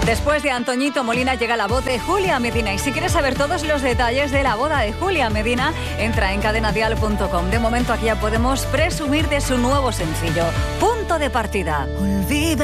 Después de Antoñito Molina llega la voz de Julia Medina. Y si quieres saber todos los detalles de la boda de Julia Medina, entra en cadenadial.com. De momento aquí ya podemos presumir de su nuevo sencillo, Punto de Partida. Olvida.